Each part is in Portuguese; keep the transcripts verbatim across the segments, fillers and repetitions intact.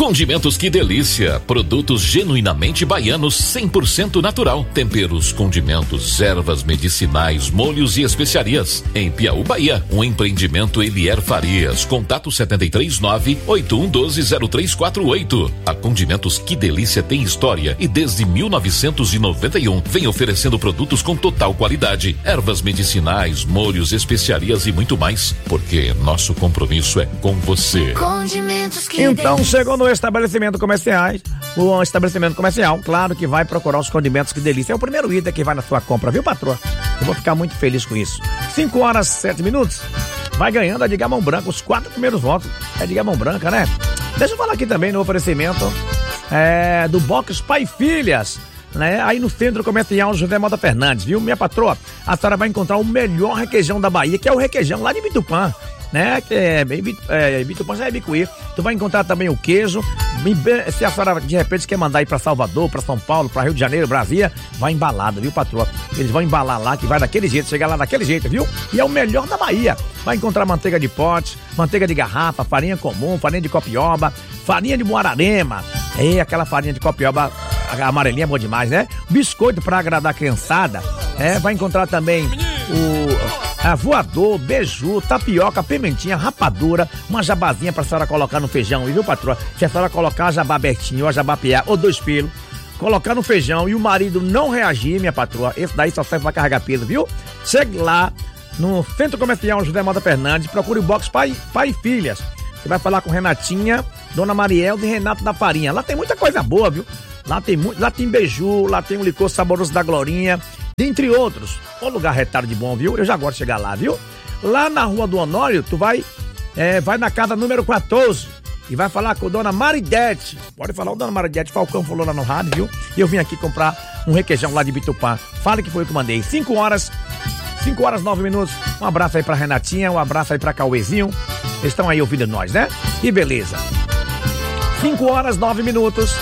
Condimentos Que Delícia, produtos genuinamente baianos, cem por cento natural. Temperos, condimentos, ervas medicinais, molhos e especiarias. Em Piauí, Bahia, um empreendimento Elier Farias. Contato sete três nove, oito um um dois, zero três quatro oito. A Condimentos Que Delícia tem história e desde mil novecentos e noventa e um vem oferecendo produtos com total qualidade. Ervas medicinais, molhos, especiarias e muito mais, porque nosso compromisso é com você. Condimentos Que Então Delícia. chegou no estabelecimento comerciais, o estabelecimento comercial, claro que vai procurar os condimentos Que Delícia. É o primeiro item que vai na sua compra, viu, patroa? Eu vou ficar muito feliz com isso. cinco horas, sete minutos. Vai ganhando a de Gamão Branco, os quatro primeiros votos é de Gamão Branca, né? Deixa eu falar aqui também no oferecimento é, do Box Pai e Filhas, né? Aí no Centro Comercial José Mota Fernandes, viu? Minha patroa, a senhora vai encontrar o melhor requeijão da Bahia, que é o requeijão lá de Bitupã, né? Que é, é, Bitupã já é Bicuí. Tu vai encontrar também o queijo. Se a senhora de repente quer mandar ir pra Salvador, pra São Paulo, pra Rio de Janeiro, Brasília, vai embalado, viu, patroa? Eles vão embalar lá, que vai daquele jeito, chegar lá daquele jeito, viu? E é o melhor da Bahia. Vai encontrar manteiga de pote, manteiga de garrafa, farinha comum, farinha de copioba, farinha de Muararema. É, aquela farinha de copioba a amarelinha é boa demais, né? Biscoito pra agradar a criançada. É, vai encontrar também o a voador, beiju, tapioca, pimentinha, rapadura, uma jabazinha pra senhora colocar no feijão, viu, patroa? Se a senhora colocar a jabá abertinho, ou a jabá piá, ou dois pelos, colocar no feijão e o marido não reagir, minha patroa, esse daí só serve pra carregar peso, viu? Chegue lá no Centro Comercial José Mota Fernandes, procure o box Pai, Pai e Filhas. Você vai falar com Renatinha, Dona Mariel e Renato da Farinha. Lá tem muita coisa boa, viu? Lá tem muito, lá tem beiju, lá tem um licor saboroso da Glorinha, dentre outros. Um lugar retado de bom, viu? Eu já gosto de chegar lá, viu? Lá na Rua do Honório, tu vai, é, vai na casa número quatorze e vai falar com Dona Maridete. Pode falar, o Dona Maridete, Falcão falou lá no rádio, viu? E eu vim aqui comprar um requeijão lá de Bitupã. Fala que foi eu que mandei. cinco horas, cinco horas, nove minutos. Um abraço aí pra Renatinha, um abraço aí pra Cauêzinho. Eles estão aí ouvindo nós, né? Que beleza. cinco horas, nove minutos.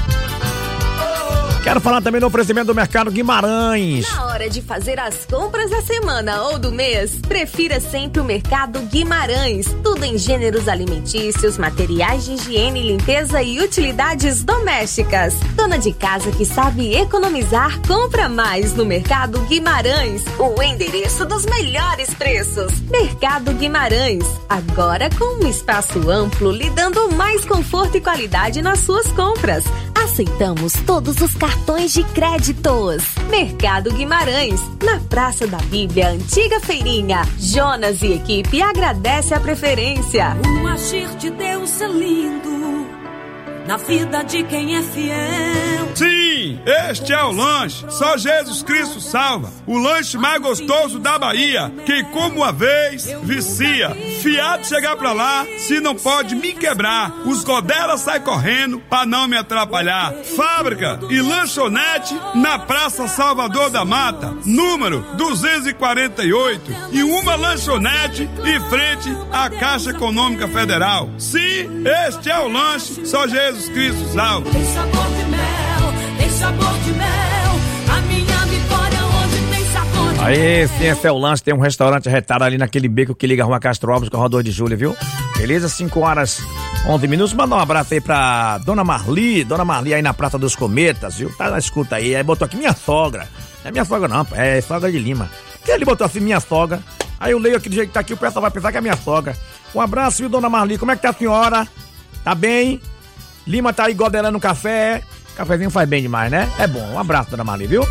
Quero falar também no oferecimento do Mercado Guimarães. Na hora de fazer as compras da semana ou do mês, prefira sempre o Mercado Guimarães. Tudo em gêneros alimentícios, materiais de higiene, limpeza e utilidades domésticas. Dona de casa que sabe economizar, compra mais no Mercado Guimarães. O endereço dos melhores preços. Mercado Guimarães. Agora com um espaço amplo, lhe dando mais conforto e qualidade nas suas compras. Aceitamos todos os cartões de créditos. Mercado Guimarães, na Praça da Bíblia, Antiga Feirinha. Jonas e equipe agradece a preferência. O agir de Deus é lindo na vida de quem é fiel. Sim, este é o lanche. Só Jesus Cristo salva. O lanche mais gostoso da Bahia, que como uma vez vicia. Fiado chegar pra lá, se não pode me quebrar. Os godelas saem correndo pra não me atrapalhar. Fábrica e lanchonete na Praça Salvador da Mata, número duzentos e quarenta e oito. E uma lanchonete em frente à Caixa Econômica Federal. Sim, este é o lanche. Só Jesus Cristo salva. Tem sabor de mel, tem sabor de mel. A minha vitória onde tem sabor de mel. Aí, sim, esse é o lanche. Tem um restaurante retado ali naquele beco que liga a Rua Castro Alves com a Rua dois de Julho, viu? Beleza? cinco horas, onze minutos. Mandar um abraço aí pra Dona Marli. Dona Marli aí na Praça dos Cometas, viu? Tá na escuta aí. Aí botou aqui minha sogra. Não é minha sogra não, é sogra de Lima. Que ele botou assim, minha sogra. Aí eu leio aqui do jeito que tá aqui, o pessoal vai pensar que é minha sogra. Um abraço, viu, Dona Marli? Como é que tá a senhora? Tá bem? Lima tá aí godelando café. Cafezinho faz bem demais, né? É bom. Um abraço, Dona Marli, viu?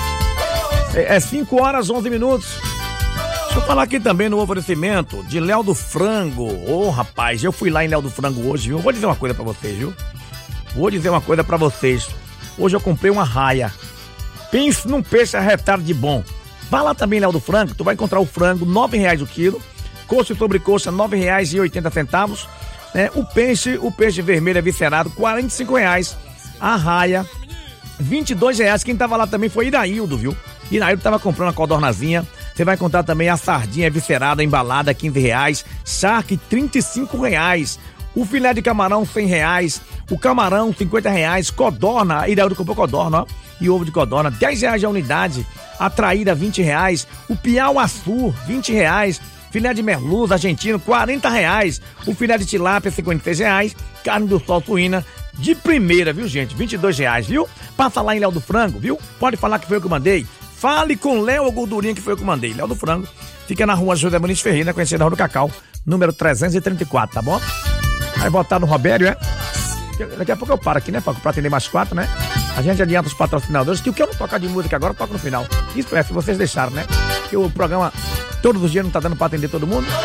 É cinco horas, onze minutos. Deixa eu falar aqui também no oferecimento de Léo do Frango. Ô, oh, rapaz, eu fui lá em Léo do Frango hoje, viu? Vou dizer uma coisa pra vocês, viu? Vou dizer uma coisa pra vocês. Hoje eu comprei uma raia. Pense num peixe arretado de bom. Vá lá também, Léo do Frango. Tu vai encontrar o frango, nove reais o quilo. Coxa e sobrecoxa, nove reais e oitenta centavos. É, o peixe, o peixe vermelho é viscerado, quarenta e cinco reais. A raia, vinte e dois reais. Quem tava lá também foi Iraildo, viu? Iraildo tava comprando a codornazinha. Você vai encontrar também a sardinha viscerada, embalada, quinze reais. Charque, trinta e cinco reais. O filé de camarão, cem reais. O camarão, cinquenta reais. Codorna, Iraildo comprou codorna, ó. E ovo de codorna, dez reais a unidade. A traíra, vinte reais. O piauaçu, vinte reais. filé de merluza argentino, quarenta reais. O filé de tilápia, cinquenta e seis reais. Carne do sol suína, de primeira, viu, gente? vinte e dois reais, viu? Passa lá em Léo do Frango, viu? Pode falar que foi eu que mandei. Fale com Léo Gordurinha que foi eu que mandei. Léo do Frango fica na rua José Muniz Ferreira, conhecida na Rua do Cacau, número trezentos e trinta e quatro, tá bom? Vai botar no Robério, é? Daqui a pouco eu paro aqui, né, Paco? Pra atender mais quatro, né? A gente adianta os patrocinadores, que o que eu não tocar de música agora, eu toco no final. Isso é, se vocês deixaram, né? Que o programa todos os dias não tá dando pra atender todo mundo.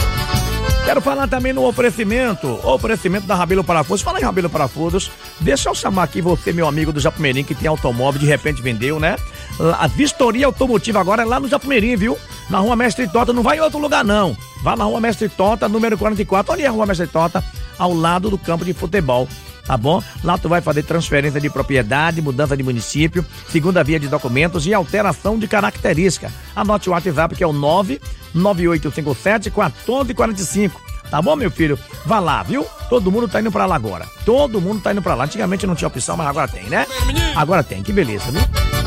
Quero falar também no oferecimento, oferecimento da Rabelo Parafusos. Fala em Rabelo Parafusos, deixa eu chamar aqui você, meu amigo do Japumeirinho, que tem automóvel, de repente vendeu, né? A vistoria automotiva agora é lá no Japumeirinho, viu? Na Rua Mestre Tota, não vai em outro lugar não. Vá na Rua Mestre Tota, número quarenta e quatro, olha aí a Rua Mestre Tota, ao lado do campo de futebol. Tá bom? Lá tu vai fazer transferência de propriedade, mudança de município, segunda via de documentos e alteração de característica. Anote o WhatsApp que é o nove nove oito cinco sete, um quatro quatro cinco. Tá bom, meu filho? Vá lá, viu? Todo mundo tá indo pra lá agora. Todo mundo tá indo pra lá. Antigamente não tinha opção, mas agora tem, né? Agora tem, que beleza, viu?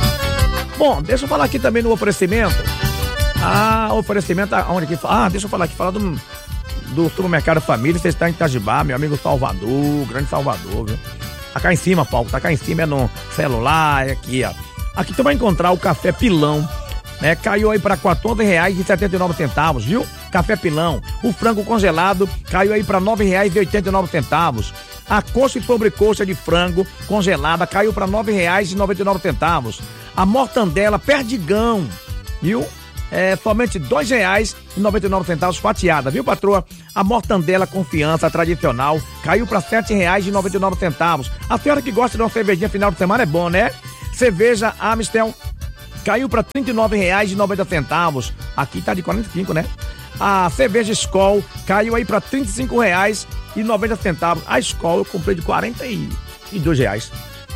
Bom, deixa eu falar aqui também no oferecimento. Ah, oferecimento, onde aqui? Ah, deixa eu falar aqui, falar do... do supermercado Família, você está em Itajibá, meu amigo Salvador, grande Salvador, viu? Tá cá em cima, Paulo, tá cá em cima, é no celular, é aqui, ó. Aqui tu vai encontrar o café Pilão, né? Caiu aí para quatorze reais e setenta e nove centavos, viu? Café Pilão. O frango congelado caiu aí para nove reais e oitenta e nove centavos. A coxa e sobrecoxa de frango congelada caiu para nove reais e noventa e nove centavos. A mortandela Perdigão, viu? É somente dois reais e noventa e nove centavos fatiada, viu, patroa? A mortandela Confiança tradicional caiu para sete reais e noventa e nove centavos. A senhora que gosta de uma cervejinha final de semana é bom, né? Cerveja Amstel caiu para trinta e nove reais e noventa centavos. Aqui tá de quarenta e cinco, né? A cerveja Skol caiu aí para trinta e cinco reais e noventa centavos. A Skol eu comprei de quarenta e dois reais.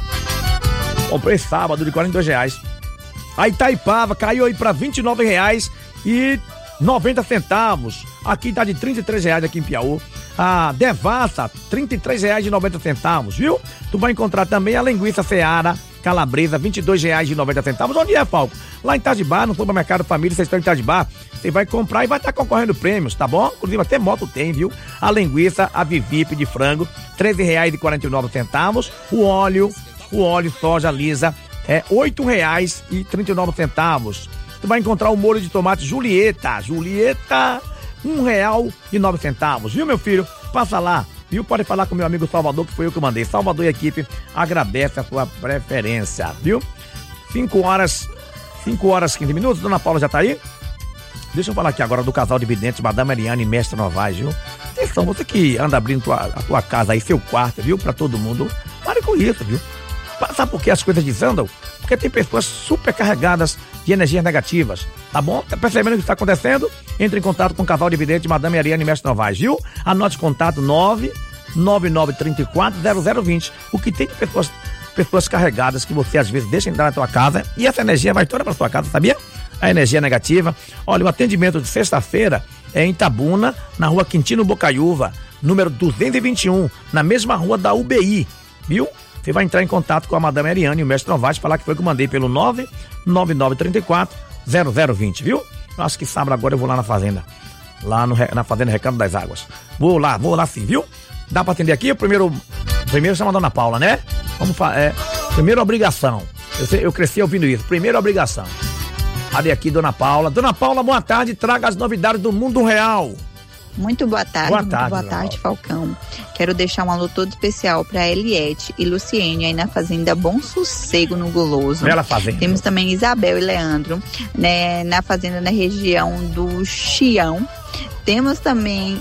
Comprei sábado de quarenta e dois reais. A Itaipava caiu aí para vinte e nove reais e noventa centavos. Aqui tá de trinta e três reais aqui em Piauí. A Devassa, trinta e três reais e noventa centavos, viu? Tu vai encontrar também a linguiça Seara Calabresa, vinte e dois reais e noventa centavos. Onde é, Falco? Lá em Itajibá, no supermercado Família, vocês estão em Itajibá. Você vai comprar e vai estar concorrendo prêmios, tá bom? Inclusive até moto tem, viu? A linguiça, a Vivip de frango, treze reais e quarenta e nove centavos. O óleo, o óleo soja lisa, é oito reais e trinta e nove centavos. Tu vai encontrar o molho de tomate Julieta. Julieta, um real e nove centavos. Viu, meu filho? Passa lá, viu? Pode falar com meu amigo Salvador, que foi eu que mandei. Salvador e a equipe agradece a sua preferência, viu? cinco horas, cinco horas, quinze minutos. Dona Paula já tá aí? Deixa eu falar aqui agora do casal de videntes, Madame Ariane e Mestre Novaes, viu? Atenção, você que anda abrindo tua, a tua casa aí, seu quarto, viu? Pra todo mundo, pare com isso, viu? Sabe por que as coisas desandam? Porque tem pessoas super carregadas de energias negativas, tá bom? Tá percebendo o que está acontecendo? Entre em contato com o casal de vidente Madame Ariane e Mestre Novaes, viu? Anote o contato nove nove nove três quatro zero zero dois zero. O que tem de pessoas, pessoas carregadas que você às vezes deixa entrar na tua casa e essa energia vai toda pra sua casa, sabia? A energia negativa. Olha, o atendimento de sexta-feira é em Itabuna, na rua Quintino Bocaiúva, número duzentos e vinte e um, na mesma rua da U B I, viu? Você vai entrar em contato com a Madame Ariane e o Mestre Novaes, falar que foi que eu mandei pelo nove nove nove três quatro zero zero dois zero, viu? Eu acho que sábado agora eu vou lá na fazenda. Lá no, na fazenda Recanto das Águas. Vou lá, vou lá sim, viu? Dá pra atender aqui? O primeiro, primeiro chama a Dona Paula, né? Vamos falar, é, primeira obrigação. Eu, sei, eu cresci ouvindo isso. Primeira obrigação. Cadê aqui, Dona Paula? Dona Paula, boa tarde. Traga as novidades do mundo real. Muito boa tarde, boa muito tarde, boa tarde, Falcão. Quero deixar um alô todo especial para Eliette e Luciene aí na fazenda Bom Sossego, no Guloso. Bela fazenda. Temos também Isabel e Leandro, né, na fazenda na região do Chião. Temos também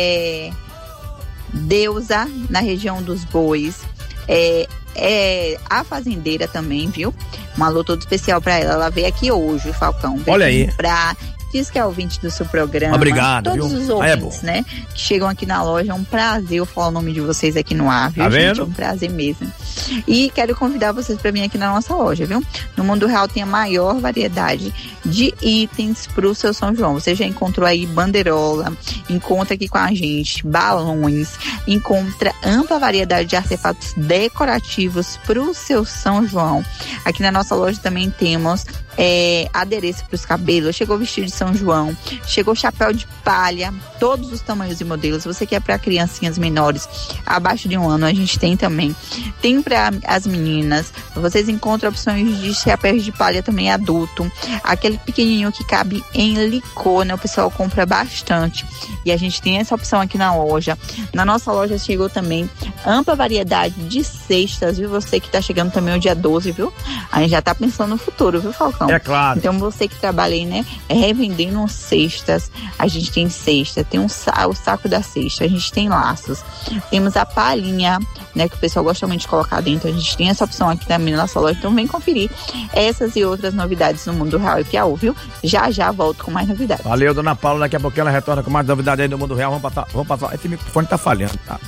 é, Deusa na região dos Bois. É, é, a fazendeira também, viu? Um alô todo especial para ela. Ela veio aqui hoje, Falcão. Veio Olha aí. Pra diz que é ouvinte do seu programa. Obrigado, todos viu? os ouvintes, é né? Que chegam aqui na loja. É um prazer eu falar o nome de vocês aqui no ar, viu, tá gente? vendo? É um prazer mesmo. E quero convidar vocês para vir aqui na nossa loja, viu? No Mundo Real tem a maior variedade de itens pro seu São João. Você já encontrou aí banderola, encontra aqui com a gente balões, encontra ampla variedade de artefatos decorativos pro seu São João. Aqui na nossa loja também temos é, adereço para os cabelos, chegou vestido de São João, chegou chapéu de palha, todos os tamanhos e modelos. Você quer para criancinhas menores, abaixo de um ano, a gente tem também. Tem para as meninas, vocês encontram opções de chapéus de palha também adulto, aquele pequenininho que cabe em licô, né? O pessoal compra bastante e a gente tem essa opção aqui na loja. Na nossa loja chegou também ampla variedade de cestas, viu? Você que tá chegando também o dia doze, viu? A gente já tá pensando no futuro, viu, Falcão? É claro. Então você que trabalha aí, né, é revendendo cestas, a gente tem cesta, tem um sa- o saco da cesta, a gente tem laços, temos a palhinha, né, que o pessoal gosta muito de colocar dentro, a gente tem essa opção aqui também na nossa loja, então vem conferir essas e outras novidades no Mundo Real e Piauí, viu? Já já volto com mais novidades. Valeu, dona Paula, daqui a pouco ela retorna com mais novidades aí do Mundo Real. Vamos passar, vamos passar. Esse microfone tá falhando, tá?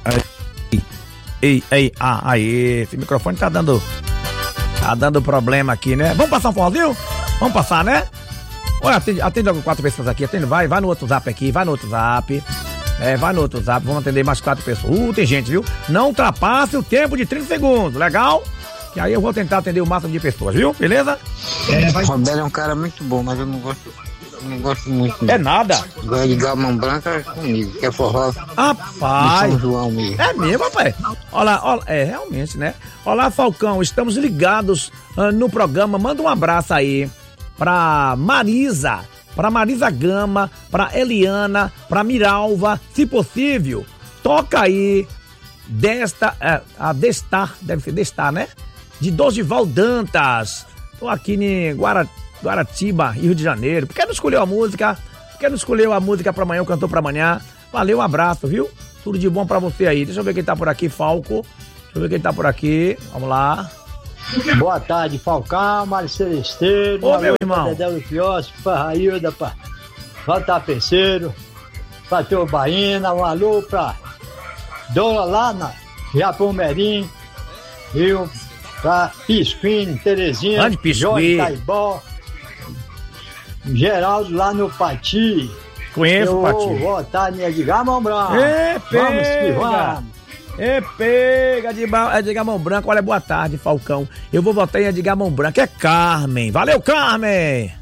Ei, ei, ei, ah, aí, esse microfone tá dando, tá dando problema aqui, né? Vamos passar um forrozinho? Vamos passar, né? Olha, atende, atende logo quatro pessoas aqui, atende, vai, vai no outro zap aqui, vai no outro zap. É, vai no outro zap, vamos atender mais quatro pessoas. Uh, tem gente, viu? Não ultrapasse o tempo de trinta segundos, legal? Que aí eu vou tentar atender o máximo de pessoas, viu? Beleza? É, vai... Roberto é um cara muito bom, mas eu não gosto, eu não gosto muito. Não. É nada. Gosto de gamão branca comigo, que é forró. Rapaz. São João mesmo. É mesmo, rapaz? Olha, olha, é realmente, né? Olá, Falcão, estamos ligados uh, no programa. Manda um abraço aí pra Marisa, pra Marisa Gama, pra Eliana, pra Miralva, se possível, toca aí desta, uh, a Destar, deve ser Destar, né? De Dosival Dantas. Tô aqui em Guara, Guaratiba, Rio de Janeiro. Por que não escolheu a música? Por que não escolheu a música pra amanhã, o cantor pra amanhã? Valeu, um abraço, viu? Tudo de bom pra você aí. Deixa eu ver quem tá por aqui, Falco. Deixa eu ver quem tá por aqui. Vamos lá. Boa tarde, Falcão, Mário Celesteiro. Ô, meu irmão. Dedé do Fiosco, pra Railda, pra J Peceiro, pra Teu Baína, um alô pra Dona lá na Japão Merim, eu pra Pisquim, Terezinha, Grande Pisquim. Jorge Taibó, Geraldo lá no Pati. Conheço eu o Pati. Eu vou votar em Edgar Mão Branco. É, vamos que vamos. É, pega, Edgar, Edgar Mão Branco. Olha, boa tarde, Falcão. Eu vou votar em Edgar Mão Branco. É Carmen. Valeu, Carmen!